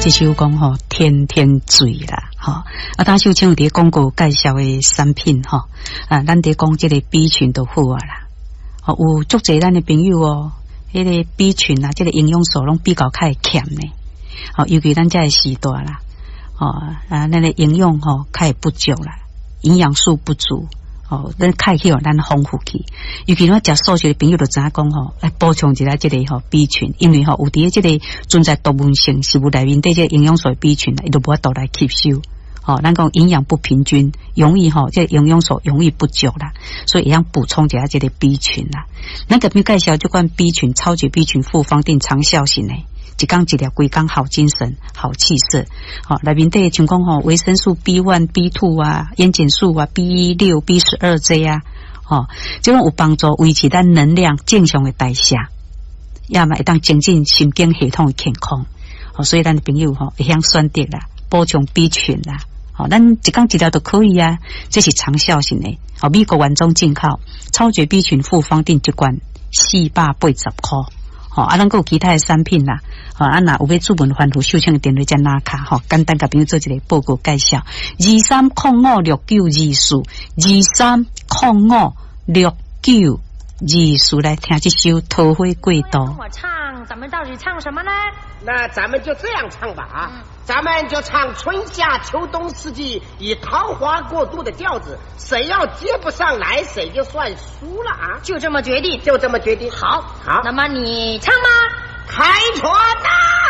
这首讲吼天天水啦，吼当首像伫广告介绍的产品吼咱伫讲这个 B 群都好啊啦，有足侪咱的朋友迄个 B 群啊，这个营养素拢比较较欠呢，尤其咱这个时代啦，咱的营养较会不足啦，营养素不足。咱开起咱丰富起，尤其咱食素食的朋友就知影讲来补充一下这个B 群，因为有伫这个存在多问性食物内面对这个营养素的 B 群，伊就无法度来吸收。咱讲营养不平均，容易这个营养素容易不足啦，所以要补充一下这个 B 群啦。咱这边介绍这款 B 群超级 B 群复方定长效型的。一天一粒，规工好精神、好气色。内面底像讲维生素 B1、B2 啊、烟碱素啊、B6、B12 这啊，这种有帮助维持咱能量正常的代谢，也嘛会当增进神经系统的健康。所以咱的朋友会晓选择啦，补充 B 群啦。咱一天一粒都可以啊，这是长效型的。美国原装进口，超绝 B 群复方定一罐480块。咱还有其他的产品啦，若有要注文欢呼秀庆的电话加拿卡，简单甲朋友做一个报告介绍，23056924，23056924来听这首《桃花过道》。 我唱，咱们到底唱什么呢？ 那咱们就这样唱吧咱们就唱春夏秋冬四季以桃花过渡的调子，谁要接不上来，谁就算输了啊！ 就这么决定， 就这么决定。 好， 好， 那么你唱吧， 开船呐！